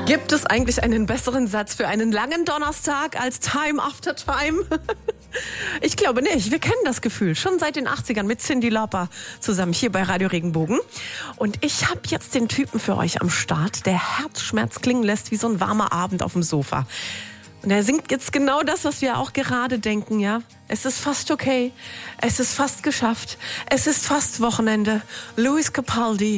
Gibt es eigentlich einen besseren Satz für einen langen Donnerstag als Time After Time? Ich glaube nicht. Wir kennen das Gefühl schon seit den 80ern mit Cyndi Lauper zusammen hier bei Radio Regenbogen. Und ich habe jetzt den Typen für euch am Start, der Herzschmerz klingen lässt wie so ein warmer Abend auf dem Sofa. Und er singt jetzt genau das, was wir auch gerade denken, ja. Es ist fast okay. Es ist fast geschafft. Es ist fast Wochenende. Lewis Capaldi,